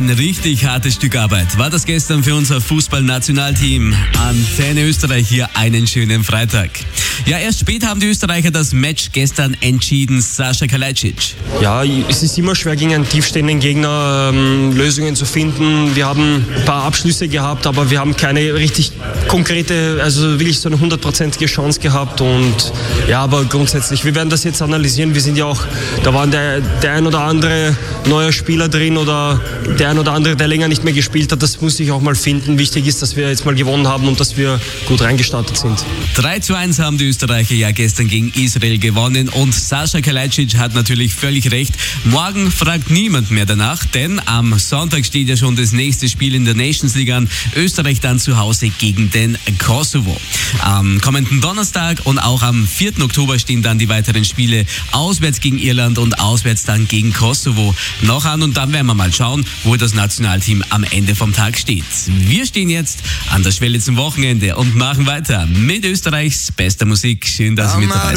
Ein richtig hartes Stück Arbeit war das gestern für unser Fußballnationalteam. Antenne Österreich hier einen schönen Freitag. Ja, erst spät haben die Österreicher das Match gestern entschieden. Sascha Kalajdzic. Ja, es ist immer schwer gegen einen tiefstehenden Gegner Lösungen zu finden. Wir haben ein paar Abschlüsse gehabt, aber wir haben keine richtig konkrete, also wirklich so eine 100%ige Chance gehabt. Und ja, aber grundsätzlich, wir werden das jetzt analysieren. Wir sind ja auch, da waren der ein oder andere neue Spieler drin oder der ein oder andere, der länger nicht mehr gespielt hat. Das muss ich auch mal finden. Wichtig ist, dass wir jetzt mal gewonnen haben und dass wir gut reingestartet sind. 3:1 haben die Österreicher ja gestern gegen Israel gewonnen und Sascha Kalajdzic hat natürlich völlig recht. Morgen fragt niemand mehr danach, denn am Sonntag steht ja schon das nächste Spiel in der Nations League an. Österreich dann zu Hause gegen den Kosovo. Am kommenden Donnerstag und auch am 4. Oktober stehen dann die weiteren Spiele auswärts gegen Irland und auswärts dann gegen Kosovo noch an und dann werden wir mal schauen, wo das Nationalteam am Ende vom Tag steht. Wir stehen jetzt an der Schwelle zum Wochenende und machen weiter mit Österreichs bester Musik. Schön, dass ihr mit dabei seid.